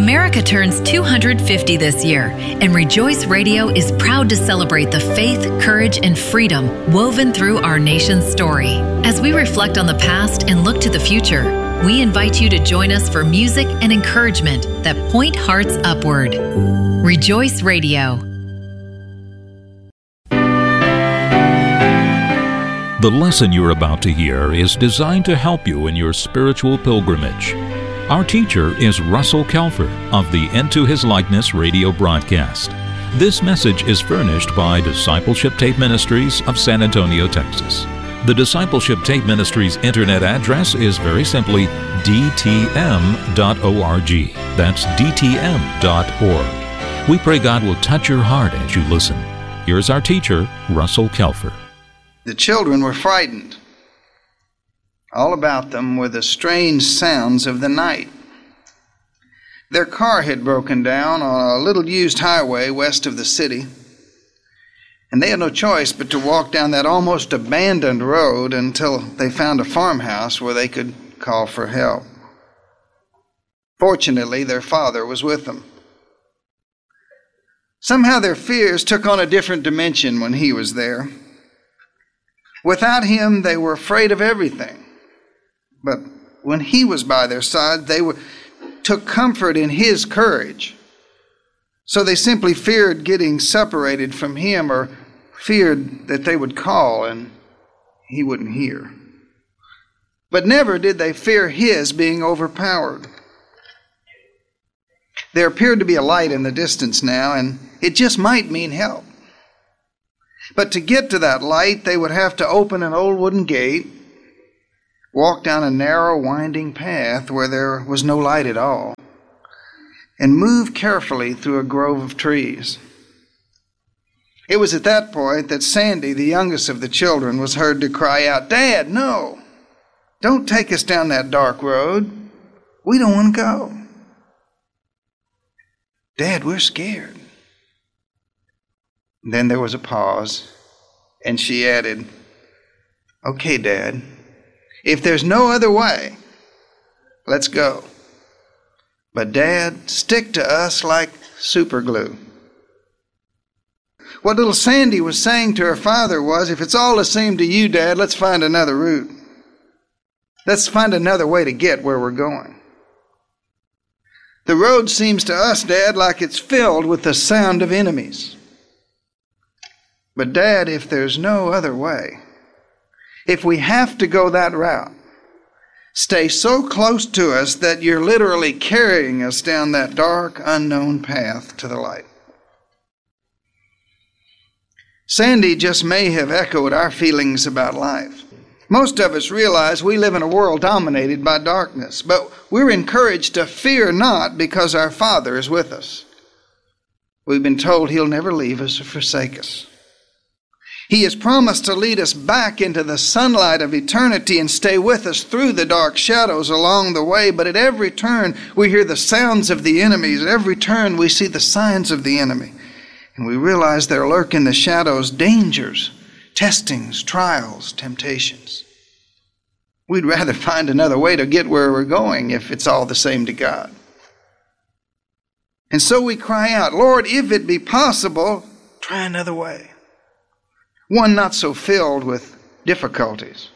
America turns 250 this year, and Rejoice Radio is proud to celebrate the faith, courage, and freedom woven through our nation's story. As we reflect on the past and look to the future, we invite you to join us for music and encouragement that point hearts upward. Rejoice Radio. The lesson you're about to hear is designed to help you in your spiritual pilgrimage. Our teacher is Russell Kelfer of the Into His Likeness radio broadcast. This message is furnished by Discipleship Tape Ministries of San Antonio, Texas. The Discipleship Tape Ministries internet address is very simply dtm.org. That's dtm.org. We pray God will touch your heart as you listen. Here's our teacher, Russell Kelfer. The children were frightened. All about them were the strange sounds of the night. Their car had broken down on a little used highway west of the city, and they had no choice but to walk down that almost abandoned road until they found a farmhouse where they could call for help. Fortunately, their father was with them. Somehow their fears took on a different dimension when he was there. Without him, they were afraid of everything. But when he was by their side, they took comfort in his courage. So they simply feared getting separated from him, or feared that they would call and he wouldn't hear. But never did they fear his being overpowered. There appeared to be a light in the distance now, and it just might mean help. But to get to that light, they would have to open an old wooden gate, walk down a narrow, winding path where there was no light at all, and move carefully through a grove of trees. It was at that point that Sandy, the youngest of the children, was heard to cry out, "Dad, no! Don't take us down that dark road. We don't want to go. Dad, we're scared." Then there was a pause, and she added, "Okay, Dad. If there's no other way, let's go. But Dad, stick to us like super glue." What little Sandy was saying to her father was, if it's all the same to you, Dad, let's find another route. Let's find another way to get where we're going. The road seems to us, Dad, like it's filled with the sound of enemies. But Dad, if there's no other way, if we have to go that route, stay so close to us that you're literally carrying us down that dark, unknown path to the light. Sandy just may have echoed our feelings about life. Most of us realize we live in a world dominated by darkness, but we're encouraged to fear not because our Father is with us. We've been told He'll never leave us or forsake us. He has promised to lead us back into the sunlight of eternity and stay with us through the dark shadows along the way. But at every turn, we hear the sounds of the enemies. At every turn, we see the signs of the enemy. And we realize there lurk in the shadows dangers, testings, trials, temptations. We'd rather find another way to get where we're going if it's all the same to God. And so we cry out, "Lord, if it be possible, try another way. One not so filled with difficulties."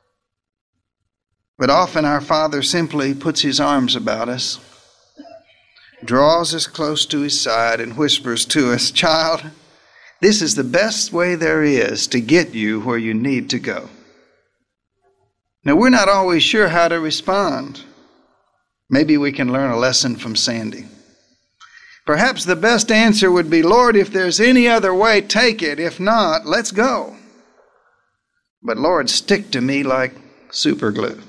But often our Father simply puts His arms about us, draws us close to His side, and whispers to us, "Child, this is the best way there is to get you where you need to go." Now, we're not always sure how to respond. Maybe we can learn a lesson from Sandy. Perhaps the best answer would be, "Lord, if there's any other way, take it. If not, let's go. But Lord, stick to me like super glue."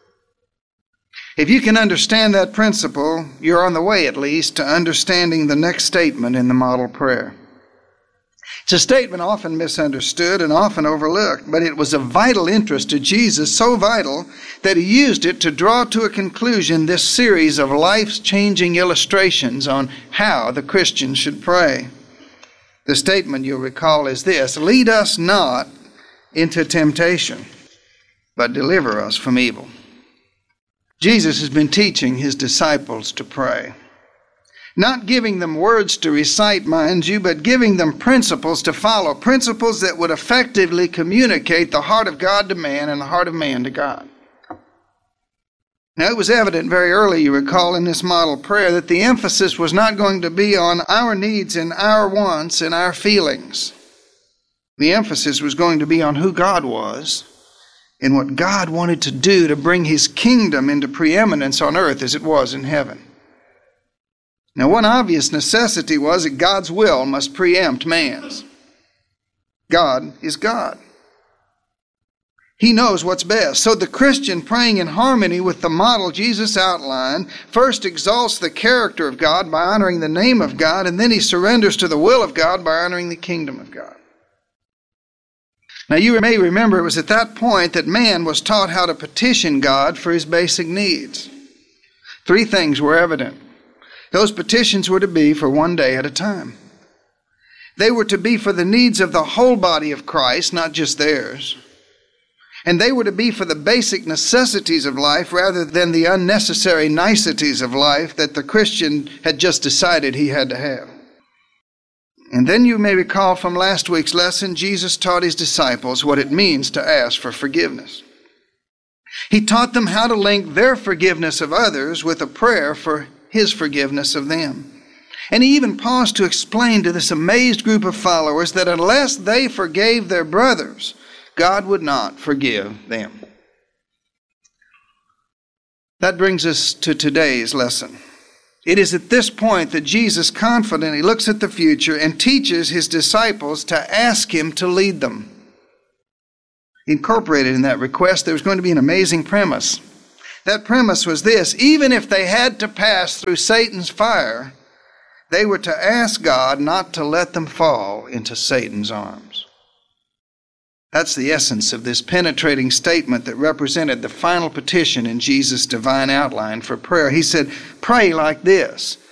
If you can understand that principle, you're on the way at least to understanding the next statement in the model prayer. It's a statement often misunderstood and often overlooked, but it was of vital interest to Jesus, so vital that He used it to draw to a conclusion this series of life-changing illustrations on how the Christian should pray. The statement, you'll recall, is this: "Lead us not into temptation, but deliver us from evil." Jesus has been teaching His disciples to pray. Not giving them words to recite, mind you, but giving them principles to follow, principles that would effectively communicate the heart of God to man and the heart of man to God. Now, it was evident very early, you recall, in this model prayer that the emphasis was not going to be on our needs and our wants and our feelings. The emphasis was going to be on who God was and what God wanted to do to bring His kingdom into preeminence on earth as it was in heaven. Now, one obvious necessity was that God's will must preempt man's. God is God. He knows what's best. So the Christian, praying in harmony with the model Jesus outlined, first exalts the character of God by honoring the name of God, and then he surrenders to the will of God by honoring the kingdom of God. Now, you may remember it was at that point that man was taught how to petition God for his basic needs. 3 things were evident. Those petitions were to be for one day at a time. They were to be for the needs of the whole body of Christ, not just theirs. And they were to be for the basic necessities of life rather than the unnecessary niceties of life that the Christian had just decided he had to have. And then you may recall from last week's lesson, Jesus taught His disciples what it means to ask for forgiveness. He taught them how to link their forgiveness of others with a prayer for His forgiveness of them. And He even paused to explain to this amazed group of followers that unless they forgave their brothers, God would not forgive them. That brings us to today's lesson. It is at this point that Jesus confidently looks at the future and teaches His disciples to ask Him to lead them. Incorporated in that request, there was going to be an amazing premise. That premise was this: even if they had to pass through Satan's fire, they were to ask God not to let them fall into Satan's arms. That's the essence of this penetrating statement that represented the final petition in Jesus' divine outline for prayer. He said, pray like this: